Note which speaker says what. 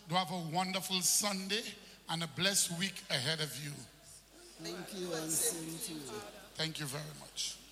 Speaker 1: Do have a wonderful Sunday and a blessed week ahead of you.
Speaker 2: Thank you, and same to you.
Speaker 1: Thank you very much.